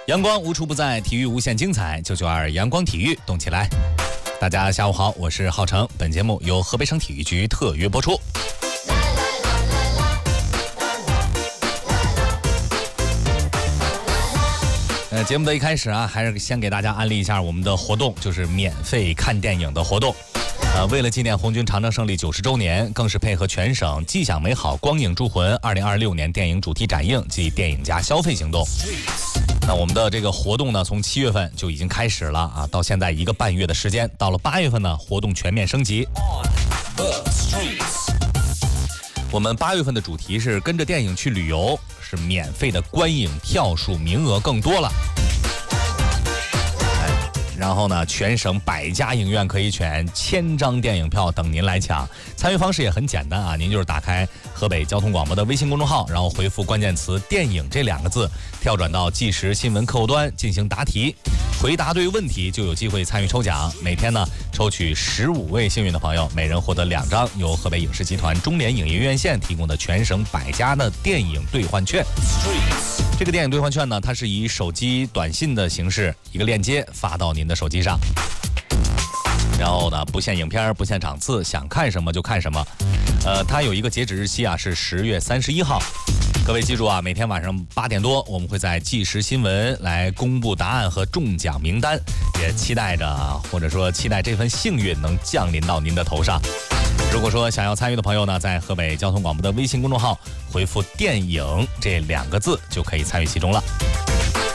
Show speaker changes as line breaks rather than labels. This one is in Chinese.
阳光无处不在，体育无限精彩。992阳光体育，动起来！大家下午好，我是浩成。本节目由河北省体育局特约播出。节目的一开始啊，还是先给大家安利一下我们的活动，就是免费看电影的活动。为了纪念红军长征胜利90周年，更是配合全省“既享美好，光影铸魂”2026年电影主题展映及电影加消费行动。那我们的这个活动呢，从7月份就已经开始了啊，到现在1个半月的时间，到了8月份呢，活动全面升级。我们8月份的主题是跟着电影去旅游，是免费的观影票数名额更多了。然后呢，全省100家影院可以选1000张电影票等您来抢。参与方式也很简单啊，您就是打开河北交通广播的微信公众号，然后回复关键词“电影”这2个字，跳转到即时新闻客户端进行答题，回答对问题就有机会参与抽奖。每天呢，抽取15位幸运的朋友，每人获得2张由河北影视集团中联影业院线提供的全省100家的电影兑换券。这个电影兑换券呢，它是以手机短信的形式，一个链接发到您的手机上，然后呢，不限影片，不限场次，想看什么就看什么。它有一个截止日期啊，是10月31号。各位记住啊，每天晚上8点多，我们会在即时新闻来公布答案和中奖名单，也期待着或者说期待这份幸运能降临到您的头上。如果说想要参与的朋友呢，在河北交通广播的微信公众号回复“电影”这2个字就可以参与其中了。